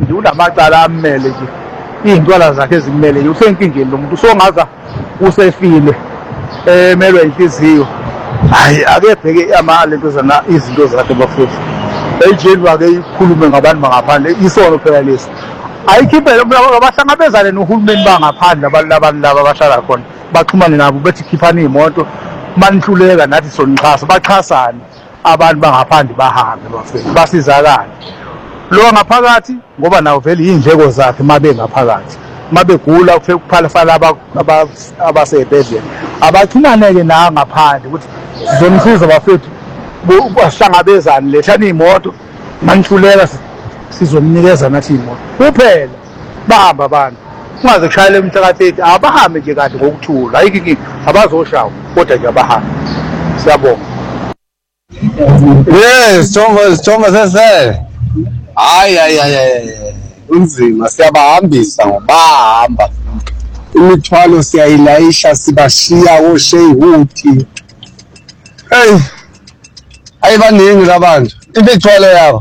nje unamacala amele nje iy'ntwala zakhe ezikumele nje usenkingeni lo muntu usongaza usefile emelwe inhliziyo. Hayi ake bheke lentozana izinto zakhe bafowethu ejeli wake ikhulume ngabantu bangaphandle isono phela lesi ayikhiphele abahlangabezane nohulumeni bangaphandle abantu laba abashala khona baxhumane nabo bethi khiphani iy'moto manihluleka nathi sonixhasa baxhasane abantu bangaphandle bahambe bafowethu basizakale. Lo ngaphakathi ngoba nawo vele iy'ndleko zakhe mabe ngaphakathi mabegula kufanele abasey'bhedlela abaxhumane-ke na ngaphandle ukuthi sizonisiza bafethu basihlangabezane lethani iy'moto manihluleka sizomnikeza nathi iy'moto kuphela bahamba abantu kungaze kushayele emhlaka-30 abahambe nje kahle ngokuthula ayikho inkinga abazoshawa kodwa nje abahambe. Siyabonga. Yes, Jonga sesele. Hayi unzima siyabahambisa ngobahamba imithwalo siyayilayisha sibashiya oSheyhood. Hey ayibaningi labantu imithwalo yabo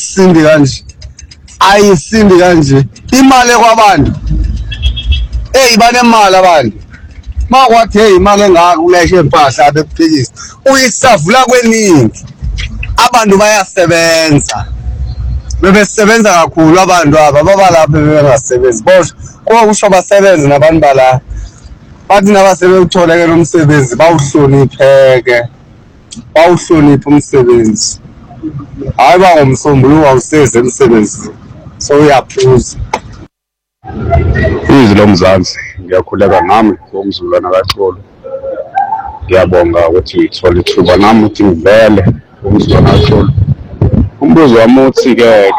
ayisindi kanje imali kwabantu banemali abantu makwathi imali engaka ulayisha impahla bekuphikisa uyisavula kweningi abantu bayasebenza bebesebenza kakhulu abantu aba babalapha bebengasebenzi kodwa kusho basebenze nabantu bala bathi nabasebewutholeke umsebenzi bawuhlonipheke bawuhloniphe umsebenzi hayi bangomsombuluko awuseze emsebenzini so uyaphuza. Izwi loMzansi ngiyakhuleka nami ngomzulwana kaXolo ngiyabonga ukuthi ngithola ithuba nami ukuthi ngivele umzulwana kaXolo. Umbuzo wami uthi-ke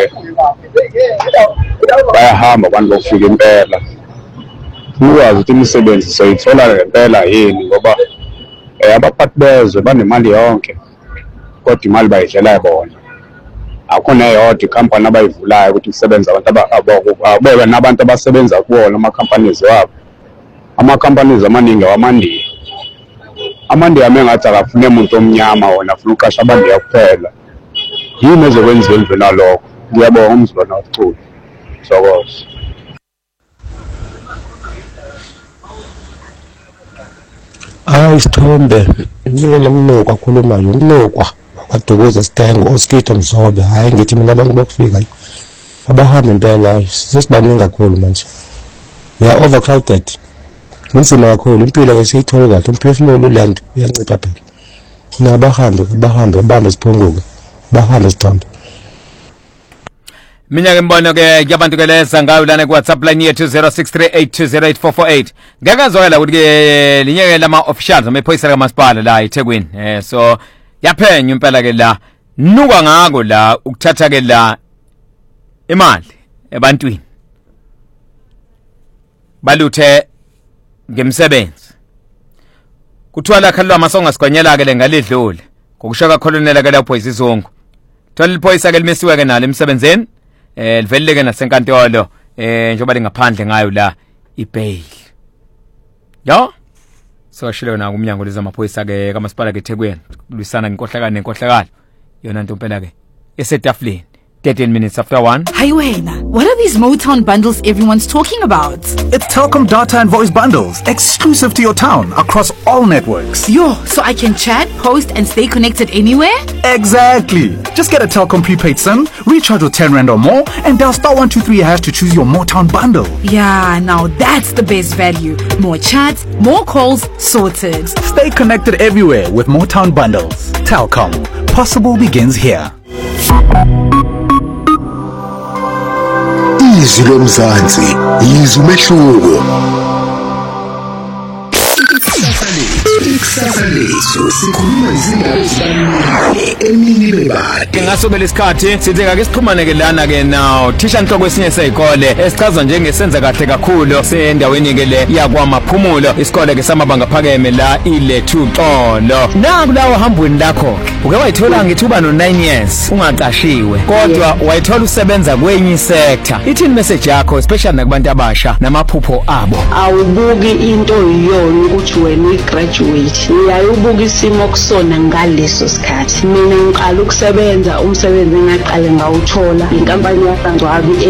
bayahamba abantu bokufika impela ukwazi ukuthi imisebenzi soyithola ngempela yini ngoba abaphathi bezwe banemali yonke kodwa imali bayidlela bona akhona eyodwa ikhampani abayivulayo ukuthi kusebenza abantu nabantu abasebenza kuwona ama-companies wabo. Ama-companies amaningi awamandiya amandiya mengathi akafune umuntu omnyama wona afuna uqasha abandiya kuphela yini ezokwenziwa endlweni nalokho. Ngiyabonga umzulwana kaXolo. Sokoze. Isithombe yena umnukwa akhulumayo umnukwa waDukuza Sitengo Oskito Mzobe. Hayi ngithi mina abantu bokufika abahamba impela sesibaningi kakhulu manje we are overcrowded kunzima kakhulu impilo ke siyithola kahle umphefumulo uLand uyancipha phela nabahambe babambe siphunguke bahambe sithombe. Mina ke mbona ke yabantu ke lesa ngayo lana ku WhatsApp line yethu 0638208448 ngakazwela ukuthi ke linyeke lama officials amaphoyisa kaMasipala la eThekwini so yaphenya impela ke la nuka ngako la ukuthatha ke la imali ebantwini baluthe ngemsebenzi kuthiwa la khalwa amasonga sigonyela ke lengalidlule ngokushaka colonel ke lapho izizongo thola iphoyisa ke limisiwe ke nalo emsebenzeni liveleke nasenkantolo njengoba lingaphandle ngayo la ibail yo so shilo na umnyango lezamaphoyisa ke kaMasipala ke eThekwini lwisana ngenkohlakalo nenkohlakalo yona nto impela ke esetafuleni 13 minutes after 1. Hi Wena, what are these Motown bundles everyone's talking about? It's Telkom data and voice bundles, exclusive to your town, across all networks. Yo, so I can chat, post and stay connected anywhere? Exactly. Just get a Telkom prepaid SIM, recharge with 10 Rand or more, and dial *123# to choose your Motown bundle. Yeah, now that's the best value. More chats, more calls, sorted. Stay connected everywhere with Motown bundles. Telkom. Possible begins here. Izwi loMzansi, izwi umehluko. Ikusasa lethu sikhuluma izindaba ezibalulekile emini bebade. Ngasobela isikhathi sithi ake sixhumane ke lana ke now thisha Nhloko esinye sezikole esichazwa njengesenza kahle kakhulu sendaweni ke le yakwaMaphumulo isikole ke samabanga phakeme la iLethu Xolo. Nakulawo hambweni lakho uke wayithola ngithuba no9 years ungaqashiwe kodwa wayithola usebenza kwenye sector. Ithini message yakho especially nakubantu abasha namaphupho abo? Awubuki into yiyona ukuthi wena uyigraduate uyayibuka isimo kusona ngaleso sikhathi. Mina ngiqala ukusebenza umsebenzi engaqale ngawuthola inkampani yaSangcwabi